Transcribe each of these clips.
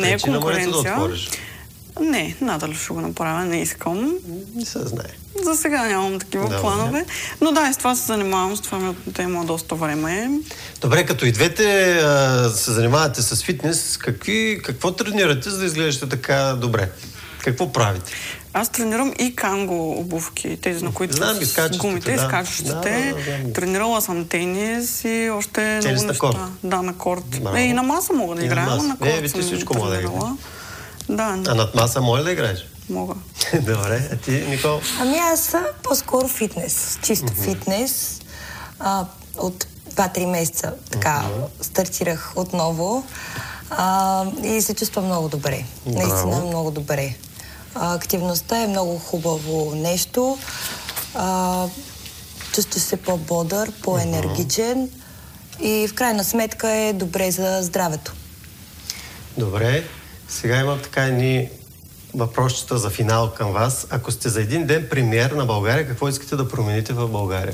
не е пречи на морето да отвориш? Не, надали ще го направя, не искам. Не се знае. За сега нямам такива планове. Но да, и с това се занимавам, с това ми отнема доста време. Добре, като и двете се занимавате с фитнес, какво тренирате, за да изглеждате така добре? Какво правите? Аз тренирам и канго обувки, тези на които с гумите, изкачащите. Тренирала съм тенис и още много неща. Корт? Да, на корт. И на маса мога да играя, но на корт съм всичко мога да играеш. Да. А над маса може да играеш? Мога. Добре, а ти, Никол? Ами аз по-скоро фитнес, чисто фитнес. От 2-3 месеца така стартирах отново и се чувствам много добре. Наистина много добре. Активността е много хубаво нещо. Чувстваш се по-бодър, по-енергичен и в крайна сметка е добре за здравето. Добре. Сега имам така едни въпросчета за финал към вас. Ако сте за един ден премиер на България, какво искате да промените в България?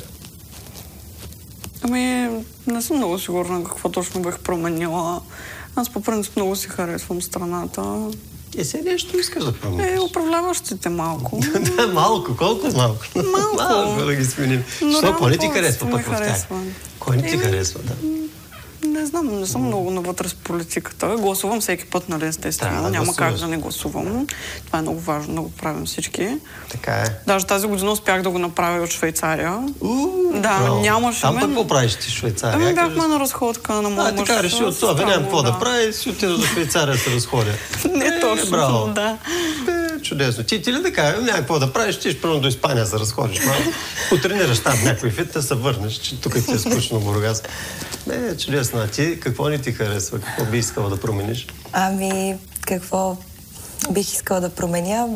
Ами, не съм много сигурна какво точно бих променила. Аз по принцип много си харесвам страната. Сега нещо искаш да промениш? Управляващите малко. Да, малко. Колко малко? Малко да ги сменим. Какво не ти харесва пък в тях? Кой не ти харесва, да? Не знам, не съм много навътре с политиката. Гласувам всеки път, нали, естествено. Няма как да не гласувам. Това е много важно да го правим всички. Така е. Даже тази година успях да го направя от Швейцария. Да, нямаше. Там пък какво правиш ти в Швейцария? Ами бяхме на разходка на моя мъж. Така реши от това, нямам какво да прави, си отида до Швейцария да се разходя. Не точно, да. Чудесно. Ти ли да кажа, няма какво да правиш, ти ще първо до Испания да се разходиш малко. Потренираш там някой фитнес, се върнеш, че тук ти е скучно Бургас. Чудесно. А ти какво не ти харесва? Какво би искала да промениш? Ами, какво бих искала да променя?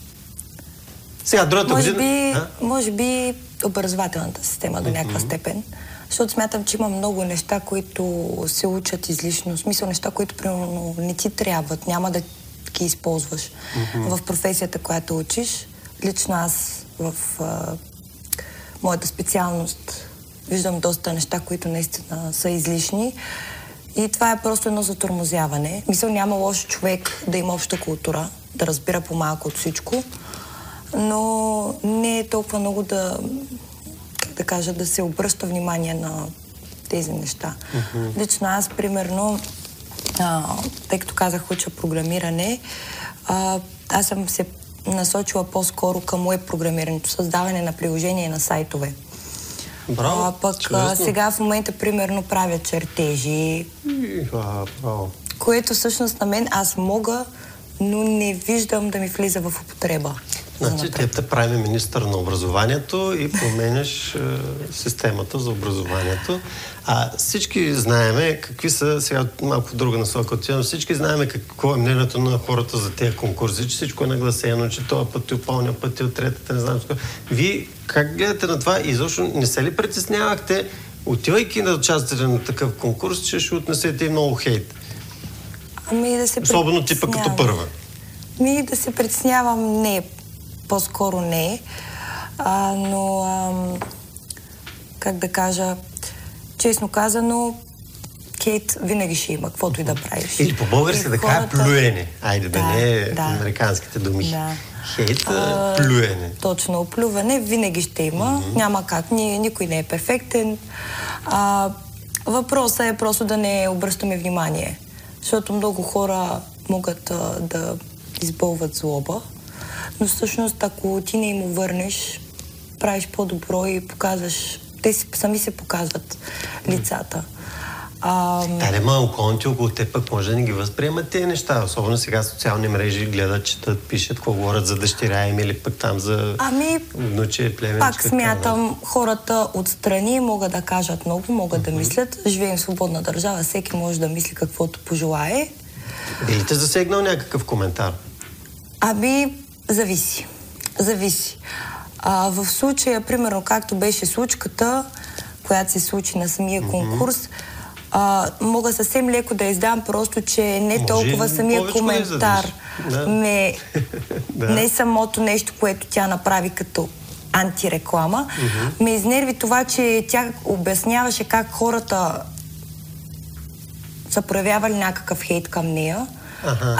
Сега, другата година... Може би образователната система до някаква степен. Защото смятам, че има много неща, които се учат излишно. В смисъл неща, които примерно не ти трябват, няма да ги използваш в професията, която учиш. Лично аз в моята специалност виждам доста неща, които наистина са излишни. И това е просто едно затормозяване. Мисля, няма лошо човек да има обща култура, да разбира по-малко от всичко, но не е толкова много да се обръща внимание на тези неща. Лично аз, примерно, тъй като казах, уча програмиране, аз съм се насочила по-скоро към уеб програмирането, създаване на приложения на сайтове. Браво, сега в момента, примерно, правя чертежи, което всъщност на мен аз мога, но не виждам да ми влиза в употреба. Значи, те прави министър на образованието и променяш системата за образованието. Всички знаеме какви са, сега малко в друга насока отивам, всички знаеме какво е мнението на хората за тези конкурси, че всичко е нагласено, че този път е опълня, път е от третата, не знам какво. Вие как гледате на това и защо не се ли притеснявахте, отивайки да участвате на такъв конкурс, че ще отнесете и много хейт? Ами да се особено типа като първа. Да се притеснявам, не. По-скоро не. Но, как да кажа, честно казано, хейт винаги ще има, каквото и да правиш. Или по-български да кажа плюене. Айде, не американските думи. Да. Хейт, плюене. Точно, плюване винаги ще има. Няма как. Никой не е перфектен. Въпросът е просто да не обръщаме внимание. Защото много хора могат да избълват злоба. Но всъщност, ако ти не им върнеш, правиш по-добро и показваш... Те сами се показват лицата. Околните около те пък може да не ги възприемат тези неща. Особено сега социални мрежи гледат, четат, пишат, какво говорят за дъщеря им или пък там за внуче, племенчка. Пак смятам, хората отстрани могат да кажат много, могат да мислят. Живеем в свободна държава, всеки може да мисли каквото пожелае. Би ли те засегнал някакъв коментар? Зависи. В случая, примерно, както беше случката, която се случи на самия конкурс, мога съвсем леко да издам, просто, че не толкова самия коментар, не самото нещо, което тя направи като антиреклама. Ме изнерви това, че тя обясняваше как хората са проявявали някакъв хейт към нея.